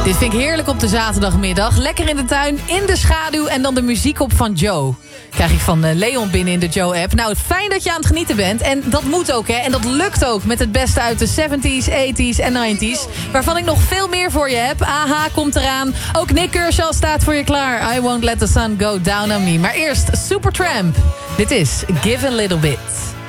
Dit vind ik heerlijk op de zaterdagmiddag. Lekker in de tuin, in de schaduw en dan de muziek op van Joe. Krijg ik van Leon binnen in de Joe-app. Nou, fijn dat je aan het genieten bent. En dat moet ook, hè. En dat lukt ook met het beste uit de 70s, 80s en 90s. Waarvan ik nog veel meer voor je heb. AHA komt eraan. Ook Nick Kershaw staat voor je klaar. I won't let the sun go down on me. Maar eerst Supertramp. Dit is Give a Little Bit.